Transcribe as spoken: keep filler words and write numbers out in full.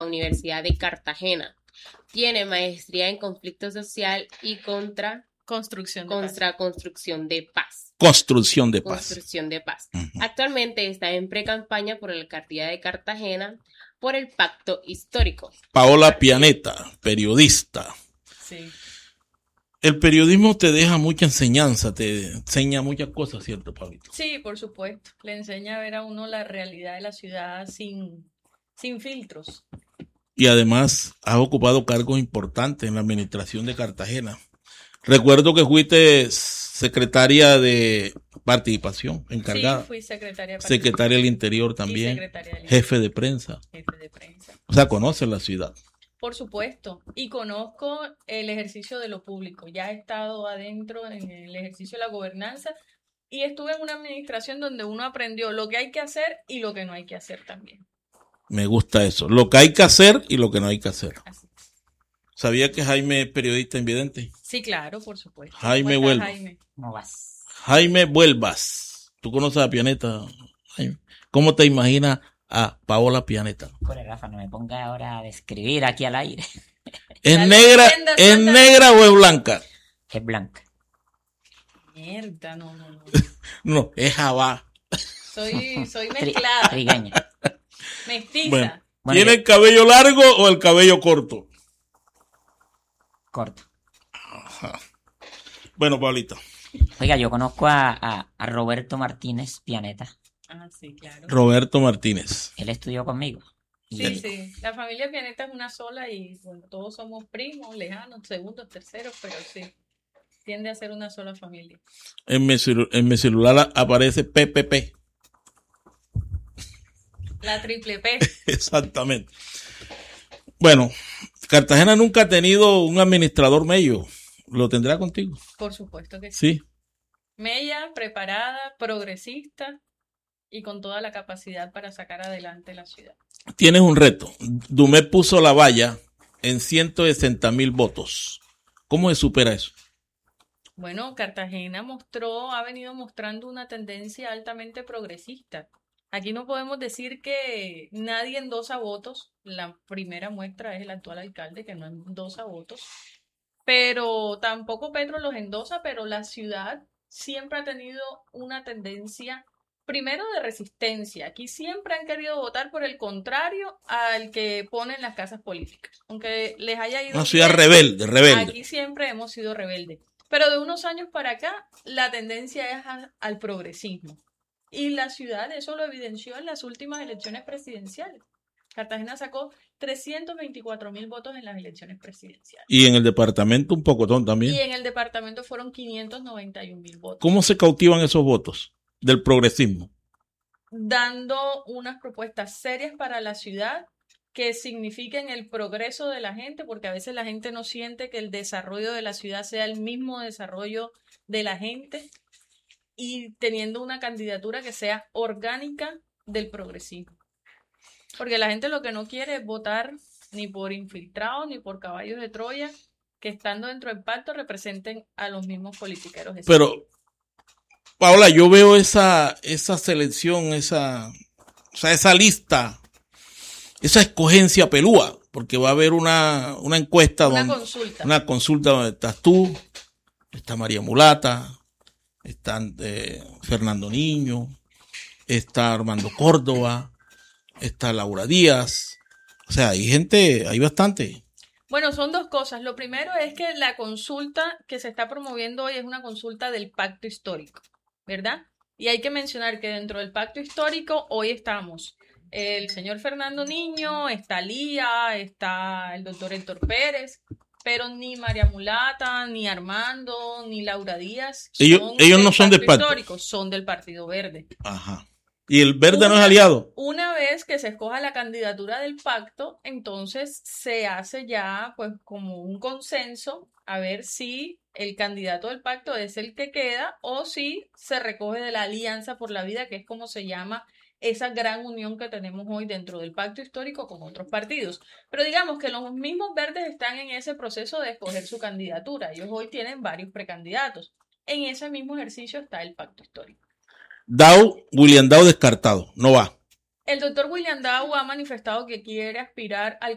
Universidad de Cartagena. Tiene maestría en conflicto social y contra construcción de contra paz. construcción de paz. Construcción de paz. Construcción de paz. Uh-huh. Actualmente está en pre-campaña por la alcaldía de Cartagena por el pacto histórico. Paola Pianeta, periodista. Sí. El periodismo te deja mucha enseñanza, te enseña muchas cosas, ¿cierto, Pablito? Sí, por supuesto. Le enseña a ver a uno la realidad de la ciudad sin, sin filtros. Y además has ocupado cargos importantes en la administración de Cartagena. Recuerdo que fuiste secretaria de participación, encargada. Sí, fui secretaria de participación. Secretaria del Interior también. Y secretaria del Interior. Jefe de prensa. Jefe de prensa. O sea, conoces la ciudad. Por supuesto, y conozco el ejercicio de lo público. Ya he estado adentro en el ejercicio de la gobernanza y estuve en una administración donde uno aprendió lo que hay que hacer y lo que no hay que hacer también. Me gusta eso, lo que hay que hacer y lo que no hay que hacer. Así. ¿Sabía que Jaime es periodista invidente? Sí, claro, por supuesto. Jaime Huelvas. Jaime? ¿Cómo vas? Jaime Huelvas. ¿Tú conoces a Pianeta, Jaime? ¿Cómo te imaginas a Paola Pianeta? Joder, Rafa, no me ponga ahora a describir aquí al aire. ¿Es negra, es negra o es blanca? Es blanca. Mierda, no, no, no. No, es jabá. Soy, soy mezclada. Trigueña. Mestiza. Bueno, Bueno, ¿tiene yo... el cabello largo o el cabello corto? Corto. Ajá. Bueno, Pablito. Oiga, yo conozco a, a, a Roberto Martínez Pianeta. Ah, sí, claro. Roberto Martínez. Él estudió conmigo. Sí, y... sí. La familia Pianeta es una sola y bueno, todos somos primos, lejanos, segundos, terceros, pero sí. Tiende a ser una sola familia. En mi, en mi celular aparece P P P. La triple P. Exactamente. Bueno, Cartagena nunca ha tenido un administrador mello. ¿Lo tendrá contigo? Por supuesto que sí. Sí. Mella, preparada, progresista y con toda la capacidad para sacar adelante la ciudad. Tienes un reto. Dumet puso la valla en ciento sesenta mil votos. ¿Cómo se supera eso? Bueno, Cartagena mostró, ha venido mostrando una tendencia altamente progresista. Aquí no podemos decir que nadie endosa votos. La primera muestra es el actual alcalde que no endosa votos. Pero tampoco Petro los endosa, pero la ciudad siempre ha tenido una tendencia, primero de resistencia. Aquí siempre han querido votar por el contrario al que ponen las casas políticas. Aunque les haya ido una ciudad bien, rebelde, rebelde. Aquí siempre hemos sido rebeldes. Pero de unos años para acá, la tendencia es a, al progresismo. Y la ciudad eso lo evidenció en las últimas elecciones presidenciales. Cartagena sacó trescientos veinticuatro mil votos en las elecciones presidenciales. Y en el departamento un pocotón también. Y en el departamento fueron quinientos noventa y un mil votos. ¿Cómo se cautivan esos votos del progresismo? Dando unas propuestas serias para la ciudad que signifiquen el progreso de la gente, porque a veces la gente no siente que el desarrollo de la ciudad sea el mismo desarrollo de la gente, y teniendo una candidatura que sea orgánica del progresismo. Porque la gente lo que no quiere es votar ni por infiltrados ni por caballos de Troya que estando dentro del pacto representen a los mismos politiqueros. Pero, Paola, yo veo esa, esa selección, esa, o sea, esa lista, esa escogencia pelúa, porque va a haber una, una encuesta, una donde, consulta. una consulta donde estás tú, está María Mulata, está eh, Fernando Niño, está Armando Córdoba, está Laura Díaz, o sea, hay gente, hay bastante. Bueno, son dos cosas. Lo primero es que la consulta que se está promoviendo hoy es una consulta del pacto histórico, ¿verdad? Y hay que mencionar que dentro del pacto histórico hoy estamos el señor Fernando Niño, está Lía, está el doctor Héctor Pérez, pero ni María Mulata, ni Armando, ni Laura Díaz ellos, ellos no son del pacto histórico, son del Partido Verde. Ajá. ¿Y el Verde una, no es aliado? Una vez que se escoja la candidatura del pacto, entonces se hace ya pues como un consenso a ver si el candidato del pacto es el que queda o si se recoge de la Alianza por la Vida, que es como se llama esa gran unión que tenemos hoy dentro del pacto histórico con otros partidos. Pero digamos que los mismos verdes están en ese proceso de escoger su candidatura. Ellos hoy tienen varios precandidatos. En ese mismo ejercicio está el pacto histórico. Dow, William Dow descartado, no va. El doctor William Dow ha manifestado que quiere aspirar al